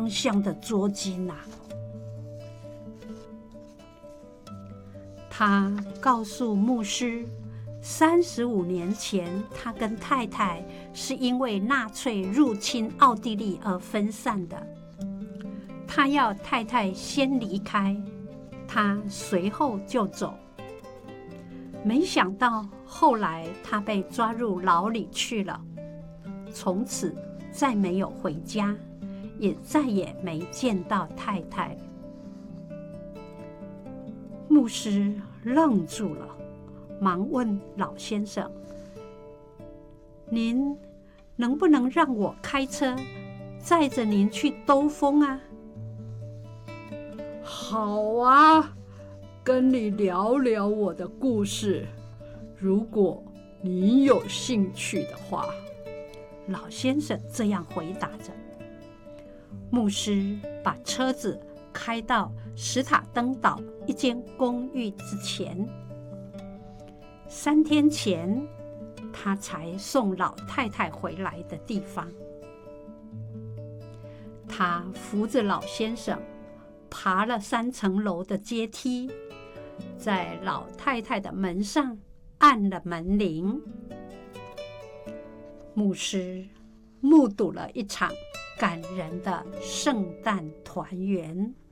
方向的捉襟啊。他告诉牧师，35年前他跟太太是因为纳粹入侵奥地利而分散的。他要太太先离开，他随后就走。没想到后来他被抓入牢里去了，从此再没有回家，也再也没见到太太。牧师愣住了，忙问老先生：“您能不能让我开车载着您去兜风啊？”“ 好啊，跟你聊聊我的故事，如果你有兴趣的话。” 老先生这样回答着。牧师把车子开到史塔登岛一间公寓之前。3天前，他才送老太太回来的地方。他扶着老先生爬了3层楼的阶梯，在老太太的门上按了门铃。牧师目睹了一场感人的圣诞团圆。